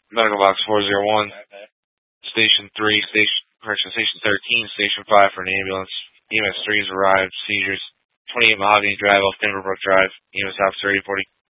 Medical box 401, station 3, station 13, station 5 for an ambulance. EMS 3 has arrived, seizures. 28 Mahogany Drive off Denverbrook Drive. EMS Officer 840.